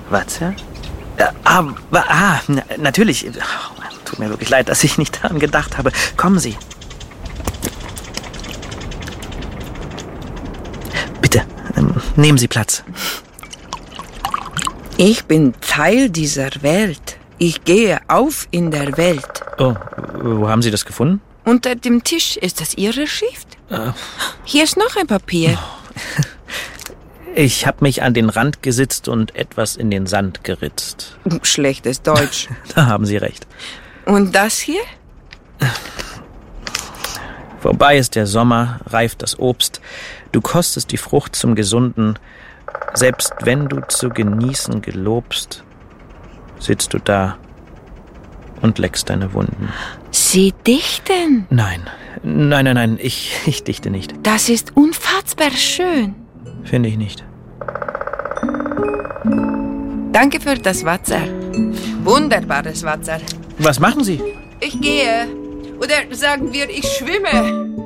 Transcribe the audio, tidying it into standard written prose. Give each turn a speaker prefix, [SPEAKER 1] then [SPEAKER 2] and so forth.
[SPEAKER 1] Watzer? Natürlich. Tut mir wirklich leid, dass ich nicht daran gedacht habe. Kommen Sie. Bitte, nehmen Sie Platz.
[SPEAKER 2] Ich bin Teil dieser Welt. Ich gehe auf in der Welt.
[SPEAKER 1] Oh, wo haben Sie das gefunden?
[SPEAKER 2] Unter dem Tisch. Ist das Ihre Schrift? Hier ist noch ein Papier.
[SPEAKER 1] Ich habe mich an den Rand gesitzt und etwas in den Sand geritzt.
[SPEAKER 2] Schlechtes Deutsch.
[SPEAKER 1] Da haben Sie recht.
[SPEAKER 2] Und das hier?
[SPEAKER 1] Vorbei ist der Sommer, reift das Obst. Du kostest die Frucht zum Gesunden. Selbst wenn du zu genießen gelobst, sitzt du da und leckst deine Wunden.
[SPEAKER 2] Sie dichten?
[SPEAKER 1] Nein, ich dichte nicht.
[SPEAKER 2] Das ist unfassbar schön.
[SPEAKER 1] Finde ich nicht.
[SPEAKER 2] Danke für das Wasser. Wunderbares Wasser.
[SPEAKER 1] Was machen Sie?
[SPEAKER 2] Ich gehe. Oder sagen wir, ich schwimme.